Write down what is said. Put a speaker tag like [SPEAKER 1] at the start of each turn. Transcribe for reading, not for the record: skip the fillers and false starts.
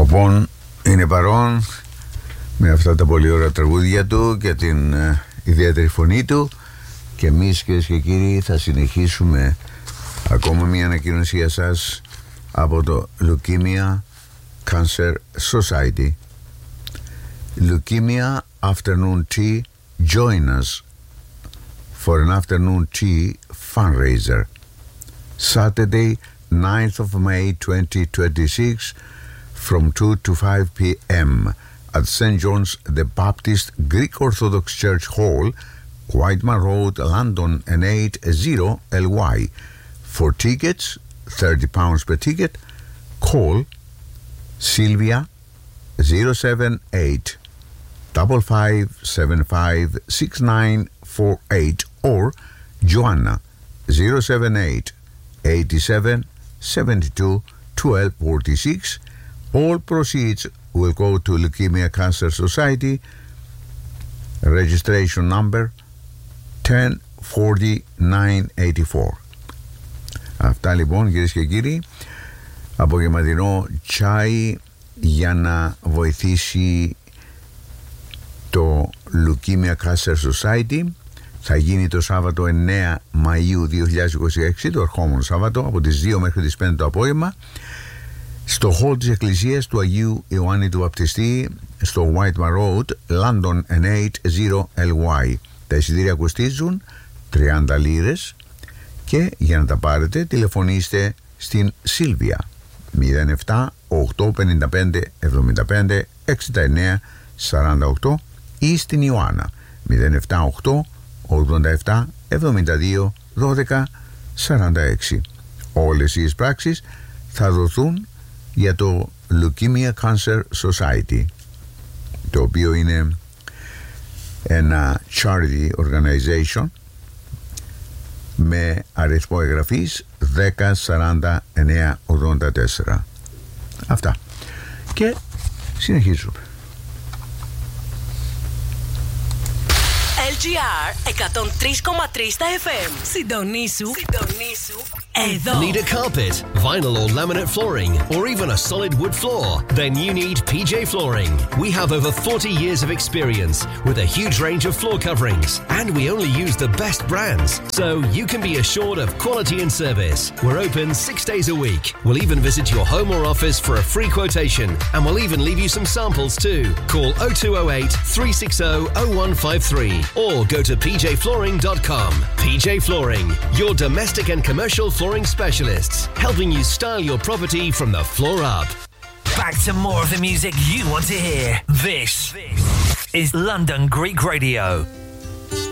[SPEAKER 1] Ποπών είναι παρόν με αυτά τα πολύ ωραία τραγούδια του και την ιδιαίτερη φωνή του, και εμείς, κυρίες και κύριοι, θα συνεχίσουμε. Ακόμα μια ανακοίνωση για σας από το Leukemia Cancer Society. Leukemia Afternoon Tea. Join us for an afternoon tea fundraiser. Saturday, 9th of May 2026 from 2 to 5 p.m. at St. John's the Baptist Greek Orthodox Church Hall, Whiteman Road, London, N80LY. For tickets, £30 per ticket. Call Sylvia 078 5575 6948 or Joanna 078 87 72 1246. All proceeds will go to Leukemia Cancer Society. Registration number 104984. Αυτά λοιπόν, κυρίες και κύριοι. Απογευματινό τσάι για να βοηθήσει το Leukemia Cancer Society. Θα γίνει το Σάββατο 9 Μαΐου 2026, το ερχόμενο Σάββατο, από τις 2 μέχρι τις 5 το απόγευμα, στο hall της Εκκλησίας του Αγίου Ιωάννη του Βαπτιστή, στο Whiteman Road, London, N80LY. Τα εισιτήρια κοστίζουν 30 λίρες και για να τα πάρετε τηλεφωνήστε στην Σίλβια 07 855 75 69 48 ή στην Ιωάννα 078 87 72 12 46. Όλες οι εισπράξεις θα δοθούν για το Leukemia Cancer Society, το οποίο είναι ένα charity organization με αριθμό εγγραφής 104984. Αυτά. Και συνεχίζουμε.
[SPEAKER 2] LGR 103,3 στα FM. Συντονίσου. Εδώ.
[SPEAKER 3] Need a carpet, vinyl or laminate flooring, or even a solid wood floor? Then you need PJ Flooring. We have over 40 years of experience with a huge range of floor coverings, and we only use the best brands, so you can be assured of quality and service. We're open 6 days a week. We'll even visit your home or office for a free quotation, and we'll even leave you some samples too. Call 0208 360 0153 or go to pjflooring.com. PJ Flooring, your domestic and commercial flooring specialists, helping you style your property from the floor up.
[SPEAKER 4] Back to more of the music you want to hear. This is London Greek Radio.